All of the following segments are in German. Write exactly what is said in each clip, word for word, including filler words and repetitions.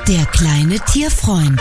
Der kleine Tierfreund.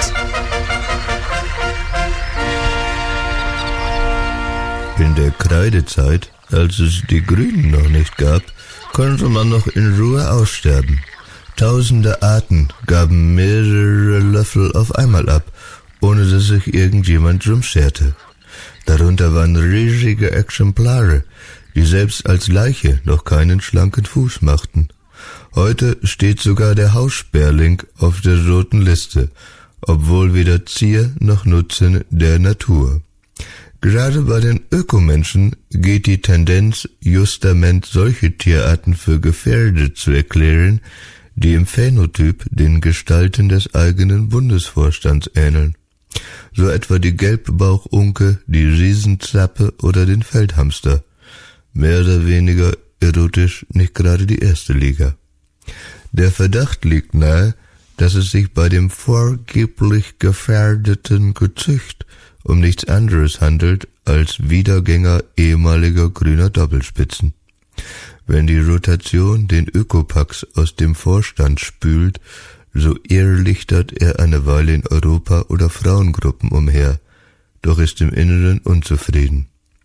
In der Kreidezeit, als es die Grünen noch nicht gab, konnte man noch in Ruhe aussterben. Tausende Arten gaben mehrere Löffel auf einmal ab, ohne dass sich irgendjemand drum scherte. Darunter waren riesige Exemplare, die selbst als Leiche noch keinen schlanken Fuß machten. Heute steht sogar der Haussperling auf der roten Liste, obwohl weder Zier noch Nutzen der Natur. Gerade bei den Ökomenschen geht die Tendenz, justament solche Tierarten für gefährdet zu erklären, die im Phänotyp den Gestalten des eigenen Bundesvorstands ähneln. So etwa die Gelbbauchunke, die Riesenzappe oder den Feldhamster. Mehr oder weniger erotisch nicht gerade die erste Liga. Der Verdacht liegt nahe, dass es sich bei dem vorgeblich gefährdeten Gezücht um nichts anderes handelt als Wiedergänger ehemaliger grüner Doppelspitzen. Wenn die Rotation den Ökopax aus dem Vorstand spült, so irrlichtert er eine Weile in Europa oder Frauengruppen umher, doch ist im Inneren unzufrieden.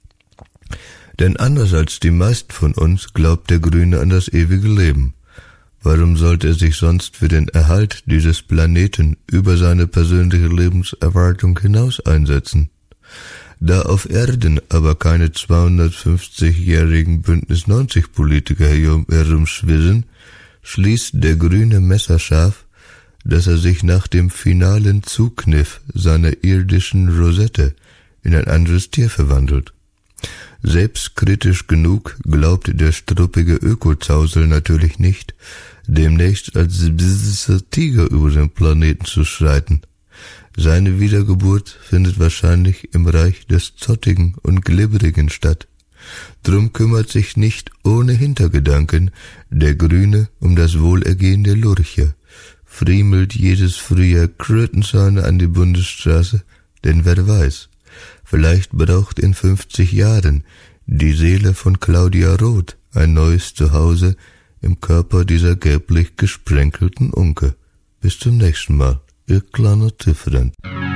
Denn anders als die meisten von uns glaubt der Grüne an das ewige Leben. Warum sollte er sich sonst für den Erhalt dieses Planeten über seine persönliche Lebenserwartung hinaus einsetzen? Da auf Erden aber keine zweihundertfünfzigjährigen Bündnis neunzig Politiker herumschwirren, schließt der Grüne messerscharf, dass er sich nach dem finalen Zugkniff seiner irdischen Rosette in ein anderes Tier verwandelt. Selbstkritisch genug glaubt der struppige Ökozausel natürlich nicht, demnächst als Tiger über den Planeten zu schreiten. Seine Wiedergeburt findet wahrscheinlich im Reich des Zottigen und Glibberigen statt. Drum kümmert sich nicht ohne Hintergedanken der Grüne um das Wohlergehen der Lurche, friemelt jedes Frühjahr Krötenzäune an die Bundesstraße, denn wer weiß, vielleicht braucht in fünfzig Jahren die Seele von Claudia Roth ein neues Zuhause im Körper dieser gelblich gesprenkelten Unke. Bis zum nächsten Mal, ihr kleiner Tierfreund.